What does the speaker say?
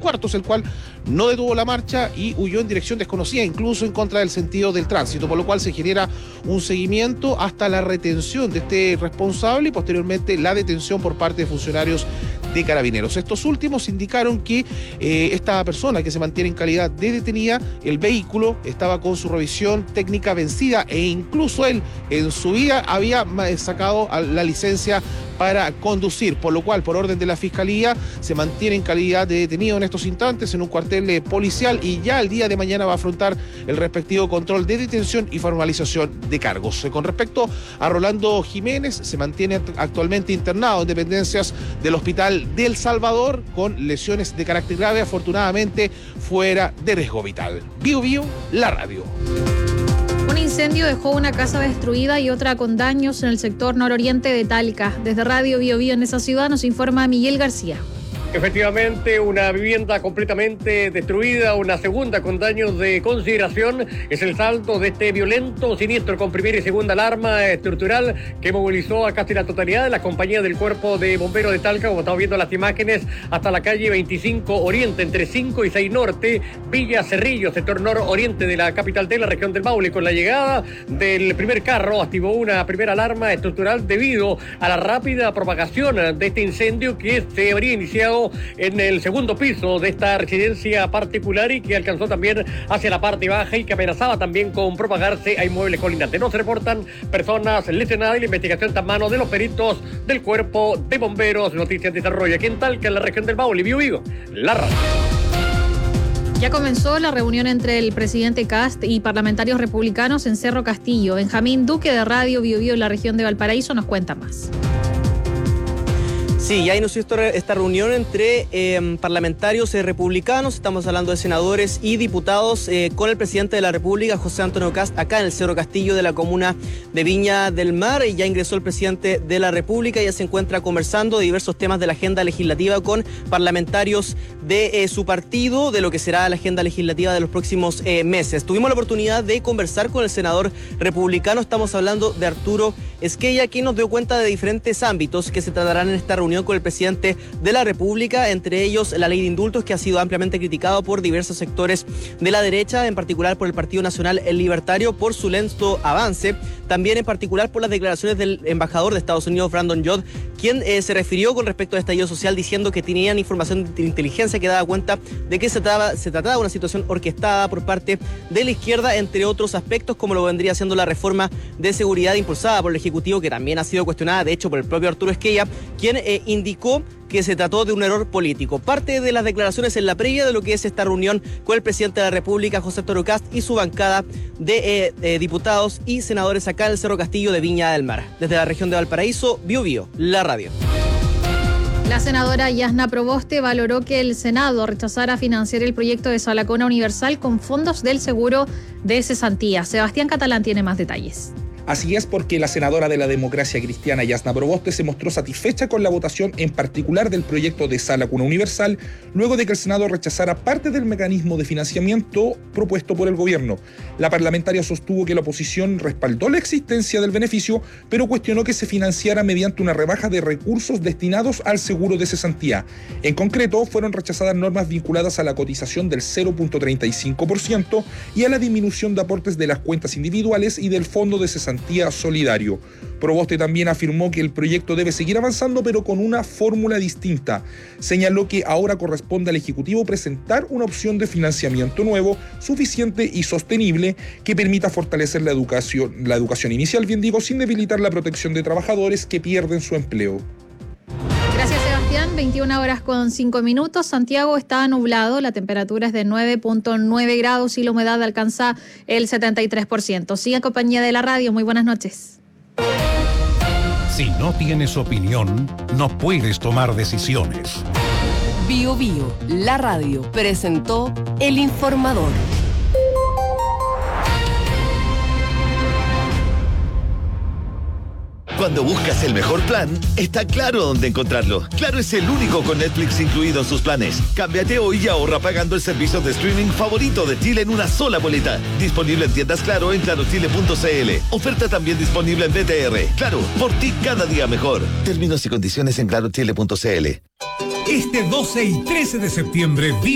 cuartos, el cual no detuvo la marcha y huyó en dirección desconocida, incluso en contra del sentido del tránsito, por lo cual se genera un seguimiento hasta la retención de este responsable y posteriormente la detención por parte de funcionarios de Carabineros. Estos últimos indicaron que esta persona que se mantiene en calidad de detenida, el vehículo estaba con su revisión técnica vencida e incluso él en su vida había sacado la licencia para conducir, por lo cual, por orden de la Fiscalía, se mantiene en calidad de detenido en estos instantes en un cuartel policial y ya el día de mañana va a afrontar el respectivo control de detención y formalización de cargos. Con respecto a Rolando Jiménez, se mantiene actualmente internado en dependencias del Hospital del Salvador con lesiones de carácter grave, afortunadamente fuera de riesgo vital. Bio Bio, la radio. Un incendio dejó una casa destruida y otra con daños en el sector nororiente de Talca. Desde Radio Bio Bio en esa ciudad nos informa Miguel García. Efectivamente, una vivienda completamente destruida, una segunda con daños de consideración. Es el saldo de este violento siniestro con primera y segunda alarma estructural que movilizó a casi la totalidad de las compañías del Cuerpo de Bomberos de Talca, como estamos viendo las imágenes, hasta la calle 25 Oriente, entre 5 y 6 Norte, Villa Cerrillo, sector nororiente de la capital de la región del Maule. Con la llegada del primer carro, activó una primera alarma estructural debido a la rápida propagación de este incendio que se habría iniciado en el segundo piso de esta residencia particular y que alcanzó también hacia la parte baja y que amenazaba también con propagarse a inmuebles colindantes. No se reportan personas lesionadas y la investigación está en manos de los peritos del Cuerpo de Bomberos. Noticias de desarrollo aquí en Talca, en la región del Maule. Bio Bio, la radio. Ya comenzó la reunión entre el presidente Kast y parlamentarios republicanos en Cerro Castillo. Benjamín Duque de Radio Bio Bio en la región de Valparaíso nos cuenta más. Sí, ya inició esta reunión entre parlamentarios republicanos, estamos hablando de senadores y diputados, con el presidente de la República, José Antonio Kast, acá en el Cerro Castillo de la comuna de Viña del Mar. Y ya ingresó el presidente de la República, ya se encuentra conversando de diversos temas de la agenda legislativa con parlamentarios de su partido, de lo que será la agenda legislativa de los próximos meses. Tuvimos la oportunidad de conversar con el senador republicano, estamos hablando de Arturo Esquella, quien nos dio cuenta de diferentes ámbitos que se tratarán en esta reunión con el presidente de la República, entre ellos la ley de indultos, que ha sido ampliamente criticado por diversos sectores de la derecha, en particular por el Partido Nacional El Libertario, por su lento avance, también en particular por las declaraciones del embajador de Estados Unidos, Brandon Yodd, quien se refirió con respecto al estallido social diciendo que tenían información de inteligencia que daba cuenta de que se trataba de una situación orquestada por parte de la izquierda, entre otros aspectos, como lo vendría siendo la reforma de seguridad impulsada por el Ejecutivo, que también ha sido cuestionada, de hecho, por el propio Arturo Esquella, quien indicó que se trató de un error político. Parte de las declaraciones en la previa de lo que es esta reunión con el presidente de la República, José Antonio Kast, y su bancada de diputados y senadores acá en el Cerro Castillo de Viña del Mar. Desde la región de Valparaíso, Bio Bio, la radio. La senadora Yasna Proboste valoró que el Senado rechazara financiar el proyecto de Salacona Universal con fondos del seguro de cesantía. Sebastián Catalán tiene más detalles. Así es, porque la senadora de la Democracia Cristiana, Yasna Proboste, se mostró satisfecha con la votación, en particular del proyecto de Sala Cuna Universal, luego de que el Senado rechazara parte del mecanismo de financiamiento propuesto por el gobierno. La parlamentaria sostuvo que la oposición respaldó la existencia del beneficio, pero cuestionó que se financiara mediante una rebaja de recursos destinados al seguro de cesantía. En concreto, fueron rechazadas normas vinculadas a la cotización del 0.35% y a la disminución de aportes de las cuentas individuales y del fondo de cesantía solidario. Proboste también afirmó que el proyecto debe seguir avanzando, pero con una fórmula distinta. Señaló que ahora corresponde al Ejecutivo presentar una opción de financiamiento nuevo, suficiente y sostenible, que permita fortalecer la educación inicial, bien digo, sin debilitar la protección de trabajadores que pierden su empleo. Gracias, Sebastián. 21:05. Santiago está nublado, la temperatura es de 9.9 grados y la humedad alcanza el 73%. Sigue en compañía de la radio. Muy buenas noches. Si no tienes opinión, no puedes tomar decisiones. Bio Bio, la radio, presentó El Informador. Cuando buscas el mejor plan, está Claro dónde encontrarlo. Claro es el único con Netflix incluido en sus planes. Cámbiate hoy y ahorra pagando el servicio de streaming favorito de Chile en una sola boleta. Disponible en tiendas Claro en clarochile.cl. Oferta también disponible en BTR. Claro, por ti cada día mejor. Términos y condiciones en clarochile.cl. Este 12 y 13 de septiembre